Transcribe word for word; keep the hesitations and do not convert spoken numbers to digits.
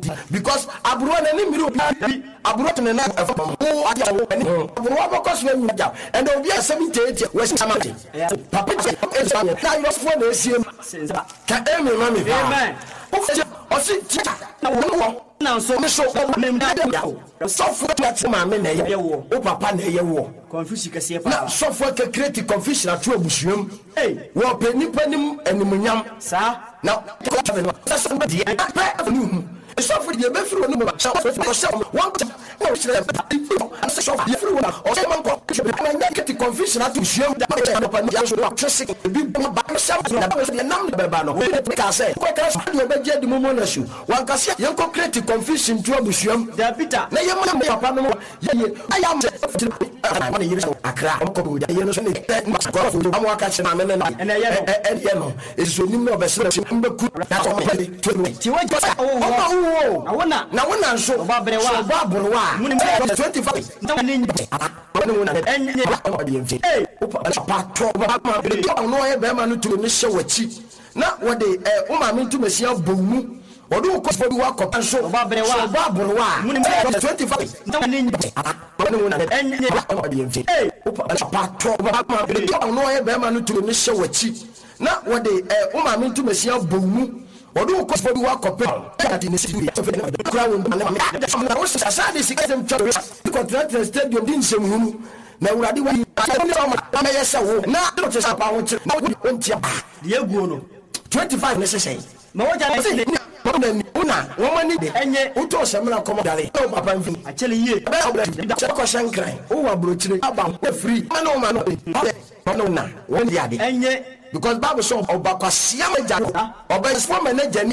because aburo na ni miru aburo to na afa mo adia wo ani aburo ba koso na nyaja and obi a seventy-eight we samate papa e na yo fo na esiem ka emi mami amen o si tia na wo na so me so me mda so fo to ma me na ye wo o papa na ye wo confusion kase pa na so fo ke create confusion atu abusuam eh wo pe nipa nim animunyam sa na ko ta no so so de pa nu so fo de be firi no ba so so so one no shire and so fo de firi no o se man ko na nya ke confusion atu abusuam da pa ni ya so wa trust bi ba ba so na ba so de nam be ba no o ka say ko ka so de be je di momo na shu wan ka se yen ko create confusion to abusuam da peter na ye ma papa no ye ye ayam na ye so akra ko ko ye no so ne ko fo do am aka che na me na ene ye no ene ye no eso nim no be so mbe ku na ko me ti wa jo o o awona na wona nso ba bere wa ba bere wa twenty-five na ni wona wona enye ba de mfi eh pa to ba ma be no ye be ma no tu ni hye wachi na wo de eh o ma me ntu mesia bomu odu ko fo bi wa ko so ba bere wa ba bere wa twenty-five na ni wona wona enye ba de mfi eh pa to ba ma be no ye be ma no tu ni hye wachi na wo de eh o ma me ntu mesia bomu odu ko fo bi wa ko pe ka di ni si bi to fe na kra wo na na wo sa sa de sika dem twa ko trans stadium din sem hunu na urade wa na me yesa wo na do te sa pa wo na wo ntia de aguo no twenty-five necessary ma wo ja ni una wo mani de enye wo to se mena komo dale o papa mfi a chele yie be o ko shankran o wa brochire aba o free ma no ma no no na wo ndi ade enye because Bible says oba kwasia meja oba is for manager